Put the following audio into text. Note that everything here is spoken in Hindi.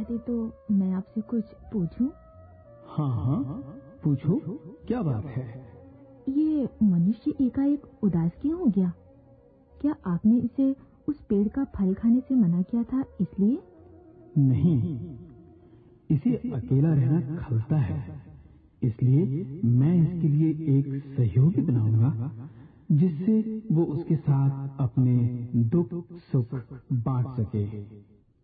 दे तो मैं आपसे कुछ पूछूं? हाँ हाँ, पूछो, क्या बात है? ये मनुष्य एकाएक उदास क्यों हो गया? क्या आपने इसे उस पेड़ का फल खाने से मना किया था इसलिए? नहीं, इसे अकेला रहना खलता है, इसलिए मैं इसके लिए एक सहयोगी बनाऊंगा जिससे वो उसके साथ अपने दुख सुख बांट सके।